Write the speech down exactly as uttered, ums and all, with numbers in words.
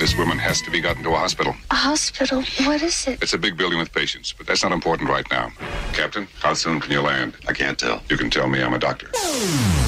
This woman has to be gotten to a hospital. A hospital? What is it? It's a big building with patients, but that's not important right now. Captain, how soon can you land? I can't tell. You can tell me. I'm a doctor.